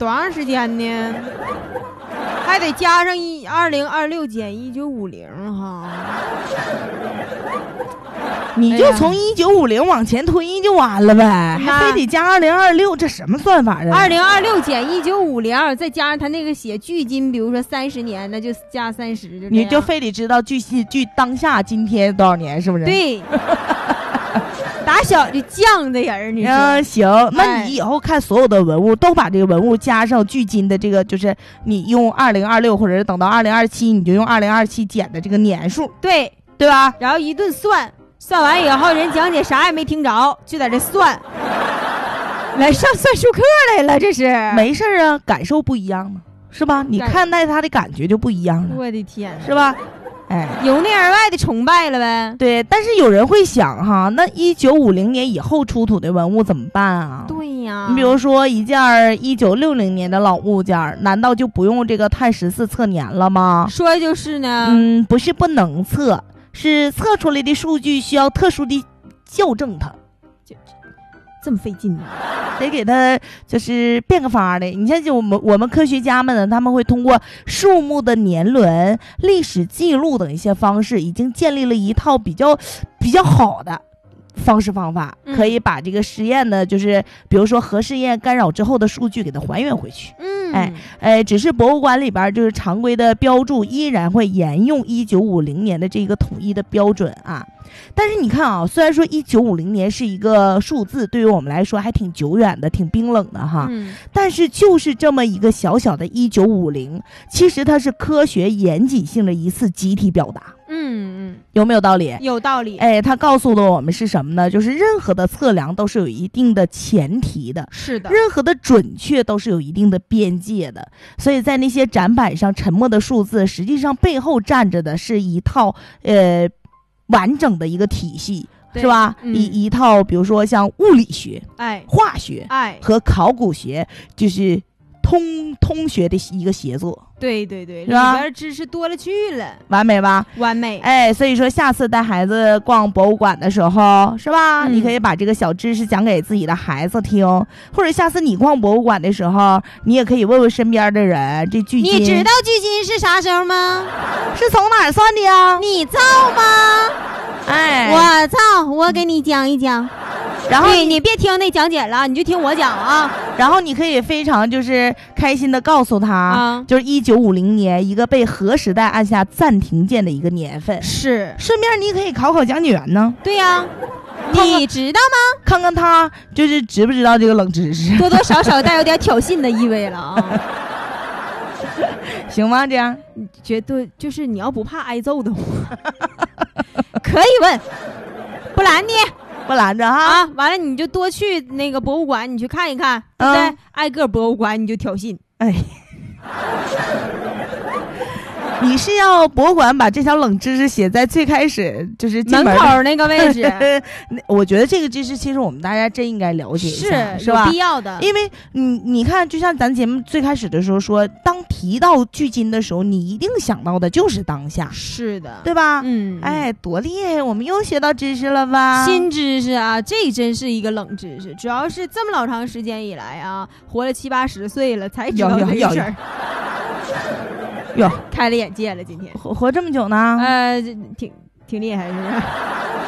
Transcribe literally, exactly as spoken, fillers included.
多长时间呢？还得加上一二零二六减一九五零哈。 你就从一九五零往前推就完了呗，哎、还非得加二零二六，这什么算法啊？ 二零二六减一九五零，再加上他那个写距今，比如说三十年，那就加三十，就你就非得知道距距当下今天多少年，是不是？ 对。打小就犟的人，你说、 嗯、行，那你以后看所有的文物、哎、都把这个文物加上距今的这个，就是你用二零二六，或者是等到二零二七，你就用二零二七减的这个年数， 对对吧？ 然后一顿算，算完以后人讲解啥也没听着，就在这算，来上算术课来了，这是没事啊，感受不一样嘛，是吧？你看待他的感觉就不一样了， 我的天， 是吧？哎， 由内而外的崇拜了呗。 对，但是有人会想哈，那一九五零年以后出土的文物怎么办啊？ 对呀， 你比如说一件一九六零年的老物件，难道就不用这个碳十四测年了吗？ 说的就是呢。 嗯，不是不能测，是测出来的数据需要特殊的校正它。 这么费劲呢， 得给他就是变个法的。你像就我们我们科学家们呢，他们会通过树木的年轮、历史记录等一些方式，已经建立了一套比较比较好的方式方法， 嗯、 可以把这个实验呢，就是比如说核试验干扰之后的数据给它还原回去。 嗯， 哎哎，只是博物馆里边就是常规的标注依然会沿用一九五零年的这个统一的标准啊。但是你看啊，虽然说一九五零年是一个数字，对于我们来说还挺久远的，挺冰冷的哈。 嗯， 但是就是这么一个小小的一九五零，其实它是科学严谨性的一次集体表达。 嗯嗯， 有没有道理？ 有道理。 哎，它告诉了我们是什么呢？就是任何的测量都是有一定的前提的， 是的， 任何的准确都是有一定的边界的。所以在那些展板上沉默的数字，实际上背后站着的是一套呃完整的一个体系，是吧？ 嗯、 一一套，比如说像物理学、 哎、 化学、 哎和考古学，就是通通学的一个协作。 对对对， 是吧？ 里边知识多了去了， 完美吧？ 完美。 哎，所以说下次带孩子逛博物馆的时候，是吧？ 嗯、 你可以把这个小知识讲给自己的孩子听，或者下次你逛博物馆的时候，你也可以问问身边的人，这距今你知道距今是啥时候吗？ 是从哪儿算的呀？ 你造吗？ 哎， 我造，我给你讲一讲。 然后你, 你别听那讲解了，你就听我讲啊。 然后你可以非常就是开心的告诉他， 啊、 就是一九五零年一个被核时代按下暂停键的一个年份。 是， 顺便你可以考考讲解员呢。 对呀、啊，你知道吗？ 看看他就是知不知道这个冷知识， 多多少少带有点挑衅的意味了啊。 行吗？这样绝对就是你要不怕挨揍的话，可以问，不拦你。 不拦着哈啊！完了你就多去那个博物馆，你去看一看，对不对？嗯、挨个博物馆你就挑衅， 哎。你是要博物馆把这条冷知识写在最开始就是进门口那个位置？ 我觉得这个知识其实我们大家真应该了解一下， 是是吧？ 有必要的。 因为你你看，就像咱节目最开始的时候说，当提到距今的时候，你一定想到的就是当下， 是的， 对吧？ 嗯， 哎，多厉害！我们又学到知识了吧？ 新知识啊，这真是一个冷知识。主要是这么老长时间以来啊，活了七八十岁了才知道这个事儿。 哟， 开了眼界了，今天活活这么久呢？ 呃，挺挺厉害，是不是？